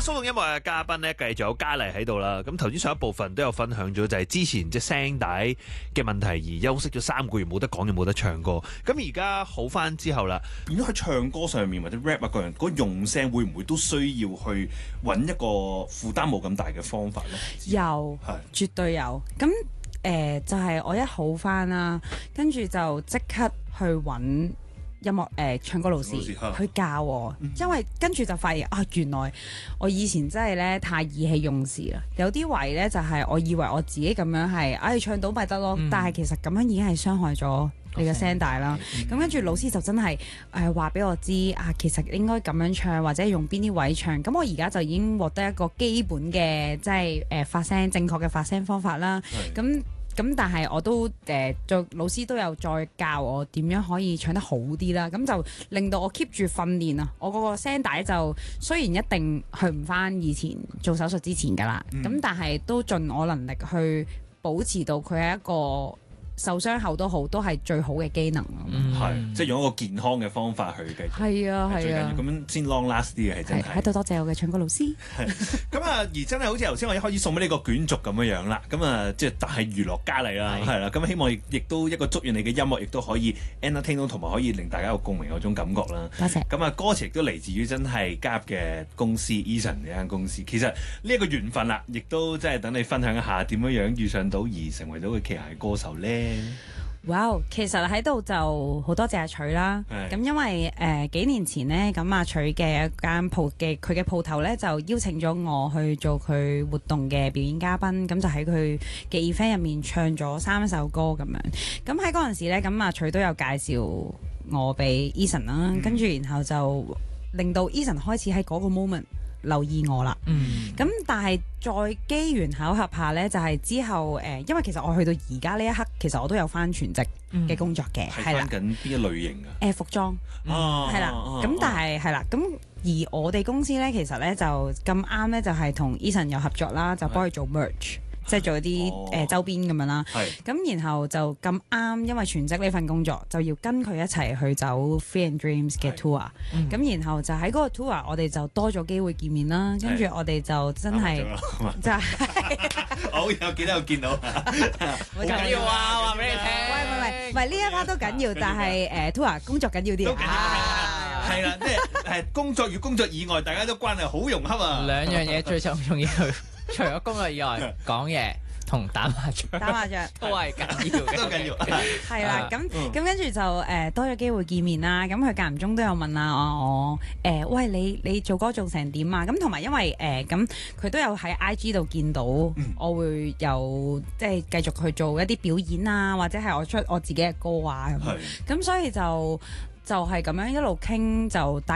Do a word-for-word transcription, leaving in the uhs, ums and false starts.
騷動音樂嘅嘉賓咧，繼續有嘉麗喺度啦。咁頭先上一部分都有分享咗，就係之前隻聲帶嘅問題而休息咗三個月，冇得講又冇得唱歌。咁而家好翻之後啦， 變咗喺唱歌上面或者 rap 啊個人嗰用聲，會唔會都需要去揾一個負擔冇咁大嘅方法咧？ 有，絕對有。咁誒、呃、就係、是、我一好翻啦，跟住就即刻去揾音樂誒、呃、唱歌老師去教我，嗯、因為跟住就發現啊，原來我以前真係咧太意氣用事啦。有啲位咧就係、是、我以為我自己咁樣係，唉、哎、唱到咪得咯，嗯、但係其實咁樣已經係傷害咗你嘅聲帶啦。咁跟住老師就真係誒話俾我知啊，其實應該咁樣唱，或者用邊啲位唱。咁我而家就已經獲得一個基本嘅即係誒發聲正確嘅發聲方法啦。咁咁但係我都誒做、呃、老師都有再教我點樣可以唱得好啲啦，咁就令到我 keep 住訓練啊，我嗰個聲帶就雖然一定去唔翻以前做手術之前㗎啦，咁、嗯、但係都盡我能力去保持到佢係一個受傷後都好，都係最好嘅機能咯。 係、嗯，即係用一個健康嘅方法去繼續。係啊，係啊， 咁樣先 long last 啲嘅係真係。 喺度多謝我嘅唱歌老師。 咁啊，而真係好似頭先我一開始送俾呢個卷軸咁樣樣啦。咁啊，即係但係娛樂嘉麗啦，係啦。咁希望亦都一個祝願你嘅音樂亦都可以 entertain 到，同埋可以令大家有共鳴嗰種感覺啦。 多謝。 咁啊，歌詞亦都嚟自於真係加入嘅公司 Eason 呢間公司。其實呢一個緣分啦，亦都即係等你分享一下點樣樣遇上到而成為到嘅旗下歌手咧。 哇！Wow, 其實喺度就好多謝阿取啦。咁因為誒、呃、幾年前呢，咁阿取嘅一間鋪嘅佢嘅鋪頭呢，就邀請咗我去做佢活動嘅表演嘉賓。咁就喺佢嘅 event 入面唱咗三首歌咁樣。咁喺嗰陣時呢，咁阿取都有介紹我俾 Eason 啦。嗯、跟住然後就令到 Eason 開始喺嗰個 moment留意我啦，咁、嗯、但係再機緣巧合下呢，就係、是、之後誒、呃，因為其實我去到而家呢一刻，其實我都有翻全職嘅工作嘅，係啦、嗯。 係翻緊邊一類型啊？ 誒、呃，服裝，係啦。咁但係係啦，咁而我哋公司呢，其實呢就咁啱呢，就係同 Eason 有合作啦，就幫佢做 merch。即係做一啲誒、哦呃、周邊咁樣啦，咁然後就咁啱，因為全職呢份工作就要跟佢一齊去走 Free and Dreams 嘅 tour，咁、嗯、然後就喺嗰個 tour 我哋就多咗機會見面啦，跟住我哋就真係就係我有記得有見到，好緊要啊！話俾你聽， 喂喂喂，唔係呢一 part 都緊要，但係誒、呃、tour 工作緊要啲啊， 係啦，即係誒工作與工作以外，大家都關係好融洽啊， 兩樣嘢最重要。除咗工作以外，講嘢同打麻雀， 打麻雀都係緊要嘅， 都緊要。 係啦，咁咁跟住就誒、呃、多咗機會見面啦。咁佢間唔中都有問下我誒、呃，喂你你做歌做成點啊？咁同埋因為誒咁佢都有喺 I G 度見到，嗯、我會有即係繼續去做一啲表演啊，或者係我出我自己嘅歌啊咁。咁所以就就係、是、咁樣一路傾就。